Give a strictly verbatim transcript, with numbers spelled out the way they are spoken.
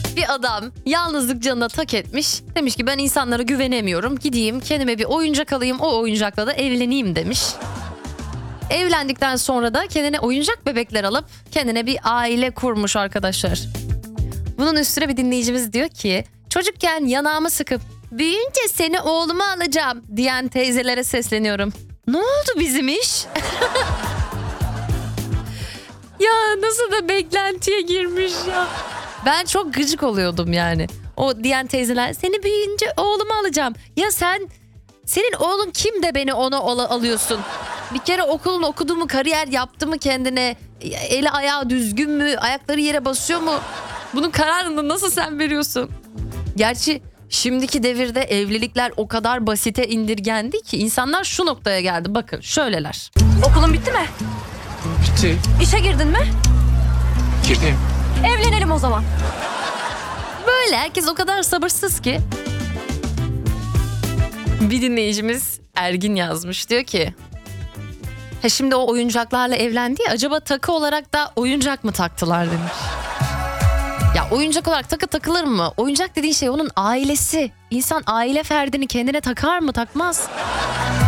Bir adam yalnızlık canına tak etmiş. Demiş ki ben insanlara güvenemiyorum. Gideyim kendime bir oyuncak alayım. O oyuncakla da evleneyim demiş. Evlendikten sonra da kendine oyuncak bebekler alıp kendine bir aile kurmuş arkadaşlar. Bunun üstüne bir dinleyicimiz diyor ki çocukken yanağımı sıkıp büyüyünce seni oğluma alacağım diyen teyzelere sesleniyorum. Ne oldu bizim iş? Ya nasıl da beklentiye girmiş ya. Ben çok gıcık oluyordum yani. O diyen teyzeler seni büyüyünce oğluma alacağım. Ya sen senin oğlun kim de beni ona al- alıyorsun? Bir kere okulunu okudu mu, kariyer yaptı mı kendine? Eli ayağı düzgün mü? Ayakları yere basıyor mu? Bunun kararını nasıl sen veriyorsun? Gerçi şimdiki devirde evlilikler o kadar basite indirgendi ki insanlar şu noktaya geldi. Bakın şöyleler. Okulun bitti mi? Bitti. İşe girdin mi? Girdim. Evlenelim o zaman. Böyle herkes o kadar sabırsız ki. Bir dinleyicimiz Ergin yazmış, diyor ki ha şimdi o oyuncaklarla evlendi ya, acaba takı olarak da oyuncak mı taktılar demiş. Ya oyuncak olarak takı takılır mı? Oyuncak dediğin şey onun ailesi. İnsan aile ferdini kendine takar mı? Takmaz.